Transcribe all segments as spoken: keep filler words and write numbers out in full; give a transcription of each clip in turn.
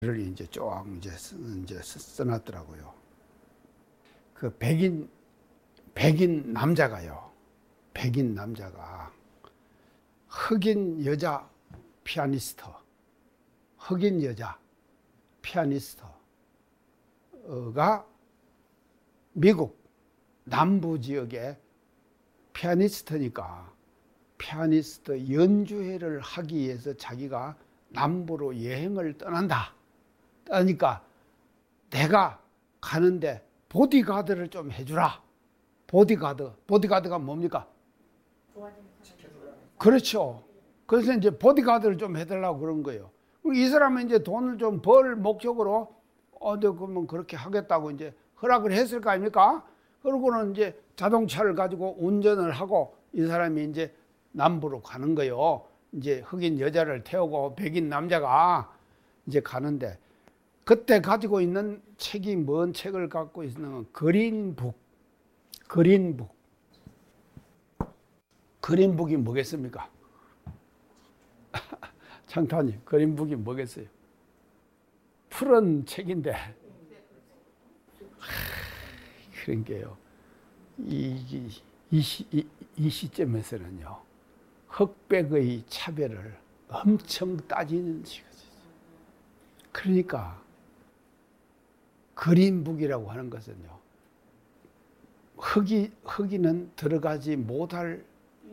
를 이제 쭉 이제 이제 써놨더라고요. 그 백인 백인 남자가요. 백인 남자가 흑인 여자 피아니스트, 흑인 여자 피아니스트가 미국 남부 지역의 피아니스트니까 피아니스트 연주회를 하기 위해서 자기가 남부로 여행을 떠난다. 그러니까 내가 가는데 보디가드를 좀 해주라. 보디가드. 보디가드가 뭡니까? 그렇죠. 그래서 이제 보디가드를 좀 해달라고 그런 거예요. 이 사람은 이제 돈을 좀 벌 목적으로 어, 그러면 그렇게 하겠다고 이제 허락을 했을 거 아닙니까? 그러고는 이제 자동차를 가지고 운전을 하고 이 사람이 이제 남부로 가는 거예요. 이제 흑인 여자를 태우고 백인 남자가 이제 가는데 그때 가지고 있는 책이 뭔 책을 갖고 있는 그린북. 그린북. 그린북이 뭐겠습니까? 장타님, 그린북이 뭐겠어요? 푸른 책인데 하, 그런 게요. 이, 이, 시, 이, 이 시점에서는요. 흑백의 차별을 엄청 따지는 시간이죠. 그러니까 그린북이라고 하는 것은요. 흑이, 흑인은 들어가지 못할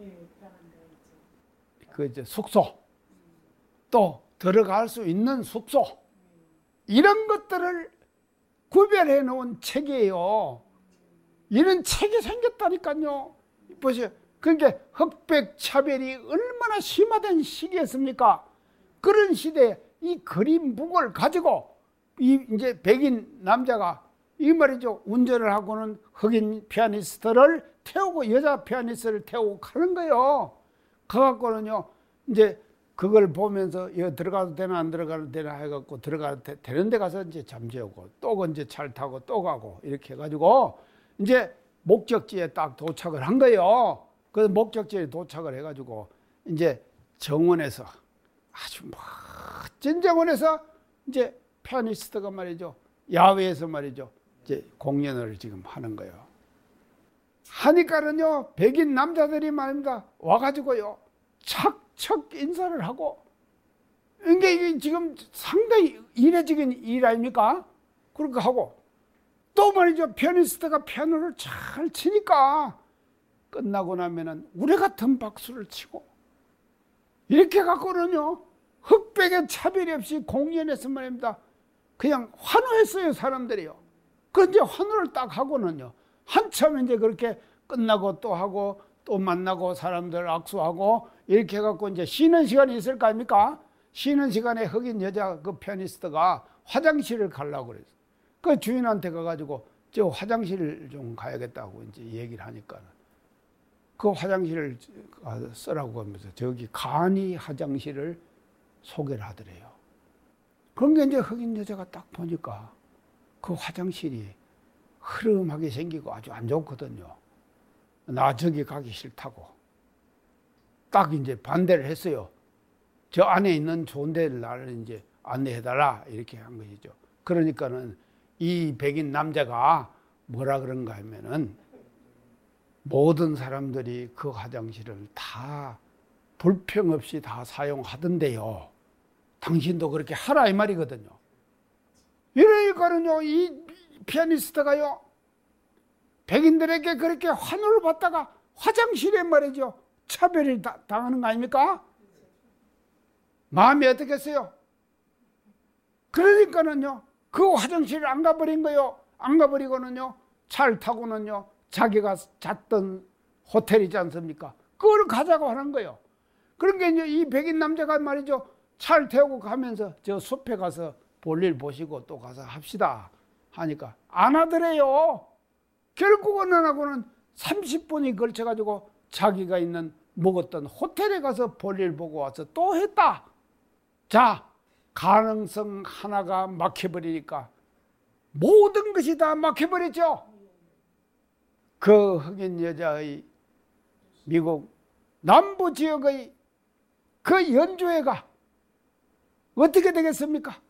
그 이제 숙소, 또 들어갈 수 있는 숙소, 이런 것들을 구별해 놓은 책이에요. 이런 책이 생겼다니까요. 보세요. 그러니까 흑백 차별이 얼마나 심화된 시기였습니까? 그런 시대에 이 그린북을 가지고 이 이제 백인 남자가 이 말이죠. 운전을 하고는 흑인 피아니스트를 태우고 여자 피아니스트를 태우고 가는 거예요. 가갖고는요. 이제 그걸 보면서 여기 들어가도 되나 안 들어가도 되나 해갖고 들어가도 되, 되는 데 가서 이제 잠재우고 또 이제 차를 타고 또 가고 이렇게 해가지고 이제 목적지에 딱 도착을 한 거예요. 그 목적지에 도착을 해가지고 이제 정원에서 아주 멋진 정원에서 이제 피아니스트가 말이죠. 야외에서 말이죠. 이제 공연을 지금 하는 거예요. 하니까는요, 백인 남자들이 말입니다. 와가지고요, 척척 인사를 하고, 이게, 이게 지금 상당히 이례적인 일 아닙니까? 그렇게 하고, 또 말이죠. 피아니스트가 피아노를 잘 치니까, 끝나고 나면은 우레 같은 박수를 치고, 이렇게 갖고는요, 흑백의 차별이 없이 공연에서 말입니다. 그냥 환호했어요, 사람들이요. 그런데 환호를 딱 하고는요, 한참 이제 그렇게 끝나고 또 하고, 또 만나고 사람들 악수하고, 이렇게 해갖고 이제 쉬는 시간이 있을 거 아닙니까? 쉬는 시간에 흑인 여자 그 피아니스트가 화장실을 가려고 그랬어요. 그 주인한테 가가지고, 저 화장실 좀 가야겠다고 이제 얘기를 하니까, 그 화장실을 쓰라고 하면서 저기 간이 화장실을 소개를 하더래요. 그런 게 이제 흑인 여자가 딱 보니까 그 화장실이 흐름하게 생기고 아주 안 좋거든요. 나 저기 가기 싫다고. 딱 이제 반대를 했어요. 저 안에 있는 좋은 데를 나를 이제 안내해달라. 이렇게 한 것이죠. 그러니까는 이 백인 남자가 뭐라 그런가 하면은 모든 사람들이 그 화장실을 다 불평 없이 다 사용하던데요. 당신도 그렇게 하라 이 말이거든요. 이러니까는요, 이 피아니스트가요, 백인들에게 그렇게 환호를 받다가 화장실에 말이죠, 차별을 다, 당하는 거 아닙니까? 마음이 어떻겠어요? 그러니까는요, 그 화장실을 안 가버린 거요. 안 가버리고는요, 차를 타고는요, 자기가 잤던 호텔이지 않습니까? 그걸 가자고 하는 거예요. 그러니까 이제 이 백인 남자가 말이죠, 차를 태우고 가면서 저 숲에 가서 볼일 보시고 또 가서 합시다 하니까 안 하더래요. 결국은 안 하고는 삼십 분이 걸쳐가지고 자기가 있는 묵었던 호텔에 가서 볼일 보고 와서 또 했다. 자, 가능성 하나가 막혀버리니까 모든 것이 다 막혀버렸죠. 그 흑인 여자의 미국 남부 지역의 그 연주회가 어떻게 되겠습니까?